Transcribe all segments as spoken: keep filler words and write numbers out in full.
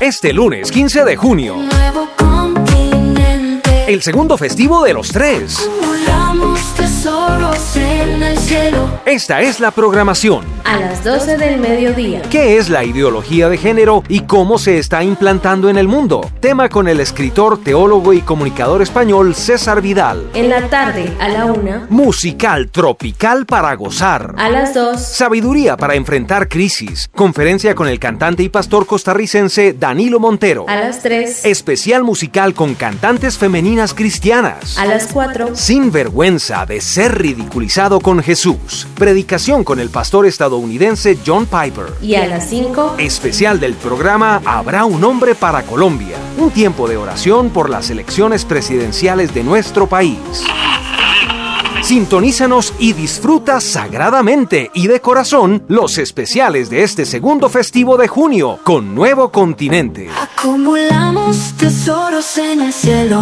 Este lunes quince de junio. Nuevo continente. El segundo festivo de los tres. Acumulamos tesoros en el cielo. Esta es la programación. A las doce del mediodía. ¿Qué es la ideología de género y cómo se está implantando en el mundo? Tema con el escritor, teólogo y comunicador español César Vidal. En la tarde, a la una. Musical tropical para gozar. A las dos. Sabiduría para enfrentar crisis. Conferencia con el cantante y pastor costarricense Danilo Montero. A las tres. Especial musical con cantantes femeninas cristianas. A las cuatro. Sin vergüenza de ser ridiculizado con Jesús. Predicación con el pastor estadounidense John Piper. Y a las cinco. Especial del programa Habrá un hombre para Colombia. Un tiempo de oración por las elecciones presidenciales de nuestro país. Sintonízanos y disfruta sagradamente y de corazón los especiales de este segundo festivo de junio con Nuevo Continente. Acumulamos tesoros en el cielo.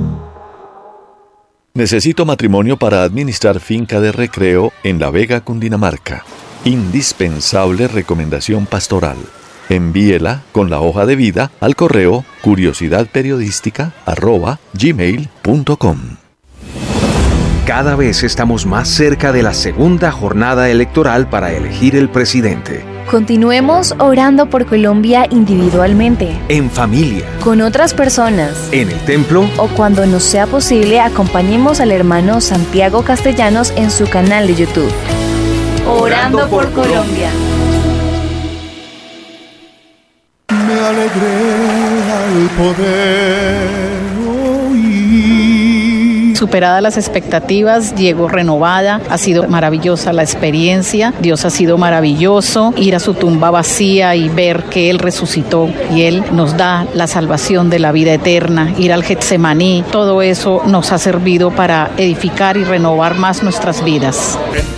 Necesito matrimonio para administrar finca de recreo en La Vega, Cundinamarca. Indispensable recomendación pastoral. Envíela con la hoja de vida al correo curiosidadperiodística arroba gmail punto com. Cada vez estamos más cerca de la segunda jornada electoral para elegir el presidente. Continuemos orando por Colombia individualmente, En familia, con otras personas, en el templo o cuando nos sea posible, acompañemos al hermano Santiago Castellanos en su canal de YouTube. Orando por Colombia. Me alegré al poder oír. Superadas las expectativas, llegó renovada, ha sido maravillosa la experiencia, Dios ha sido maravilloso, ir a su tumba vacía y ver que Él resucitó y Él nos da la salvación de la vida eterna, ir al Getsemaní, todo eso nos ha servido para edificar y renovar más nuestras vidas.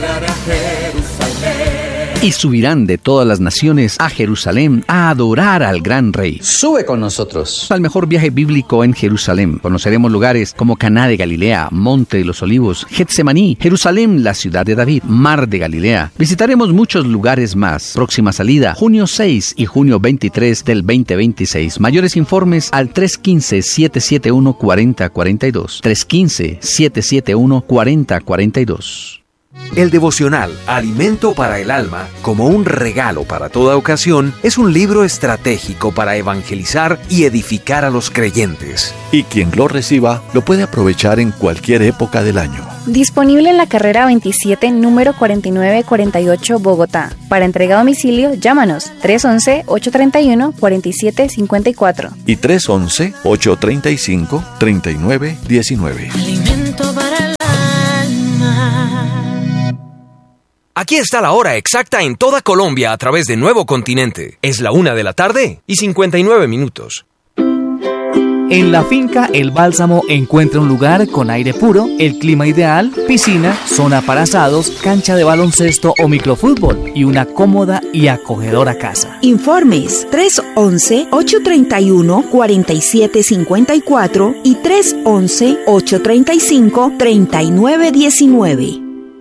Y subirán de todas las naciones a Jerusalén a adorar al gran Rey. Sube con nosotros Al mejor viaje bíblico en Jerusalén. Conoceremos lugares como Caná de Galilea, Monte de los Olivos, Getsemaní, Jerusalén, la ciudad de David, Mar de Galilea. Visitaremos muchos lugares más. Próxima salida, junio seis y junio veintitrés del veinte veintiséis. Mayores informes al tres uno cinco, siete siete uno, cuatro cero cuatro dos. tres uno cinco, siete siete uno, cuatro cero cuatro dos. El devocional Alimento para el Alma, como un regalo para toda ocasión, es un libro estratégico para evangelizar y edificar a los creyentes. Y quien lo reciba lo puede aprovechar en cualquier época del año. Disponible en la carrera veintisiete, número cuarenta y nueve cuarenta y ocho, Bogotá. Para entrega a domicilio, llámanos tres once, ocho treinta y uno, cuarenta y siete cincuenta y cuatro. Y tres once, ocho treinta y cinco, treinta y nueve diecinueve. Alimento para el alma. Aquí está la hora exacta en toda Colombia a través de Nuevo Continente. Es la una de la tarde y cincuenta y nueve minutos. En la finca El Bálsamo encuentra un lugar con aire puro, el clima ideal, piscina, zona para asados, cancha de baloncesto o microfútbol y una cómoda y acogedora casa. Informes tres once, ocho treinta y uno, cuarenta y siete cincuenta y cuatro y tres once, ocho treinta y cinco, treinta y nueve diecinueve.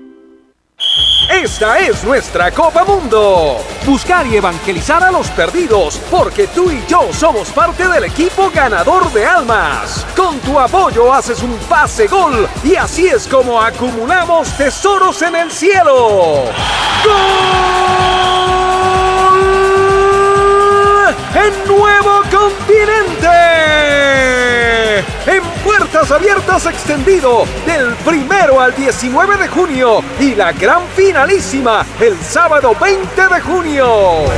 Esta es nuestra Copa Mundo. Buscar y evangelizar a los perdidos, porque tú y yo somos parte del equipo ganador de almas. Con tu apoyo haces un pase gol y así es como acumulamos tesoros en el cielo. ¡Gol! ¡En Nuevo Continente! En Puertas Abiertas extendido del primero al diecinueve de junio y la gran finalísima el sábado veinte de junio.